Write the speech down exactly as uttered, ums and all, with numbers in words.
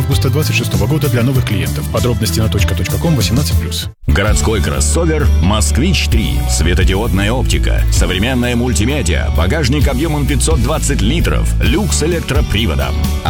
августа двадцать шестого года для новых клиентов. Подробности на точка точка ком восемнадцать плюс. Городской кроссовер «Москвич три». Светодиодная оптика, современная мультимедиа, багажник объемом пятьсот двадцать литров, люкс электроприводом.